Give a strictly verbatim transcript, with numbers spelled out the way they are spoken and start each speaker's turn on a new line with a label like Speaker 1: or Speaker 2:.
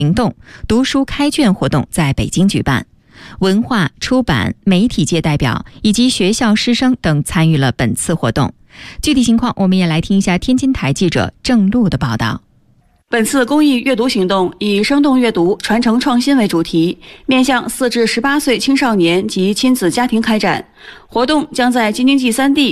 Speaker 1: 行动读书开卷活动在北京举办，文化、出版、媒体界代表以及学校师生等参与了本次活动。具体情况，我们也来听一下天津台记者郑璐的报道。
Speaker 2: 本次公益阅读行动以生动阅读、传承创新为主题，面向四至十八岁青少年及亲子家庭开展。活动将在京津冀三地